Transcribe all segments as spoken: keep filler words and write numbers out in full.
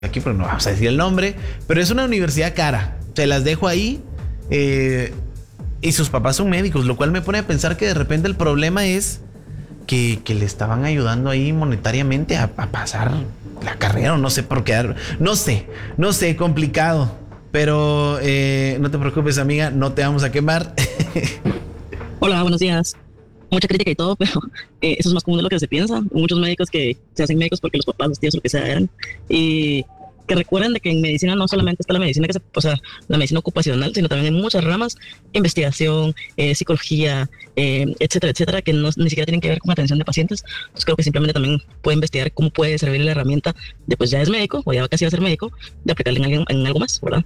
aquí, pero no vamos a decir el nombre, pero es una universidad cara. Se las dejo ahí. Eh, y sus papás son médicos, lo cual me pone a pensar que de repente el problema es que, que le estaban ayudando ahí monetariamente a, a pasar la carrera, o no sé por qué. No sé, no sé, complicado. Pero eh, no te preocupes, amiga, no te vamos a quemar. Hola, buenos días. Mucha crítica y todo, pero eh, eso es más común de lo que se piensa. Muchos médicos que se hacen médicos porque los papás, los tíos, lo que sea, eran. Y que recuerden de que en medicina no solamente está la medicina, que se, o sea, la medicina ocupacional, sino también hay muchas ramas, investigación, eh, psicología, eh, etcétera, etcétera, que no, ni siquiera tienen que ver con atención de pacientes. Entonces creo que simplemente también puede investigar cómo puede servir la herramienta de, pues ya es médico, o ya casi va a ser médico, de aplicarle en, en algo más, ¿verdad?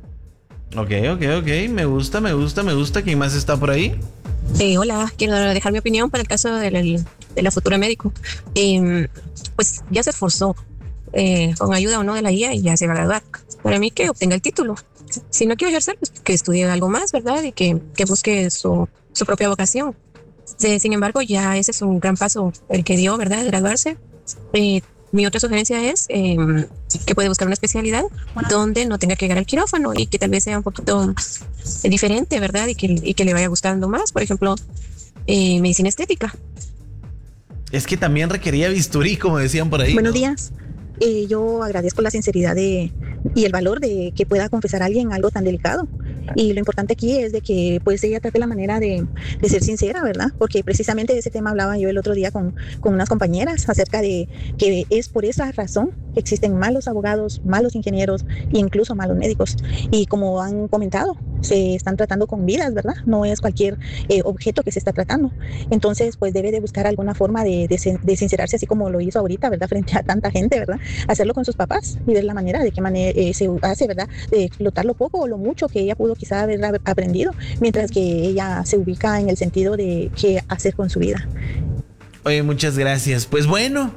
Ok, ok, ok, me gusta, me gusta, me gusta. ¿Quién más está por ahí? Eh, hola, quiero dejar mi opinión para el caso de la, de la futura médico. Eh, pues ya se esforzó, eh, con ayuda o no de la guía, y ya se va a graduar. Para mí, que obtenga el título. Si no quiere ejercer, pues que estudie algo más, ¿verdad? Y que, que busque su, su propia vocación. Sí, sin embargo, ya ese es un gran paso el que dio, ¿verdad? Graduarse. Eh, mi otra sugerencia es eh, que puede buscar una especialidad donde no tenga que llegar al quirófano y que tal vez sea un poquito diferente, ¿verdad? Y que, y que le vaya gustando más. Por ejemplo, eh, medicina estética. Es que también requería bisturí, como decían por ahí. Buenos ¿no? días. Eh, yo agradezco la sinceridad de, y el valor de que pueda confesar a alguien algo tan delicado. Y lo importante aquí es de que pues ella trate la manera de, de ser sincera, ¿verdad? Porque precisamente de ese tema hablaba yo el otro día con, con unas compañeras acerca de que es por esa razón que existen malos abogados, malos ingenieros e incluso malos médicos. Y como han comentado, se están tratando con vidas, ¿verdad? No es cualquier eh, objeto que se está tratando. Entonces pues debe de buscar alguna forma de, de, de sincerarse, así como lo hizo ahorita, ¿verdad? Frente a tanta gente, ¿verdad? Hacerlo con sus papás y ver la manera de qué manera eh, se hace, ¿verdad? De explotar lo poco o lo mucho que ella pudo quizá haber aprendido, mientras que ella se ubica en el sentido de qué hacer con su vida. Oye, muchas gracias. Pues bueno,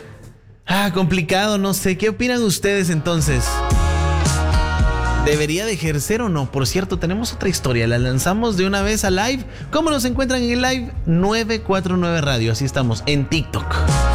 ah, complicado, no sé. ¿Qué opinan ustedes entonces? ¿Debería de ejercer o no? Por cierto, tenemos otra historia. La lanzamos de una vez a live. ¿Cómo nos encuentran en el live? nueve cuatro nueve Radio. Así estamos en TikTok.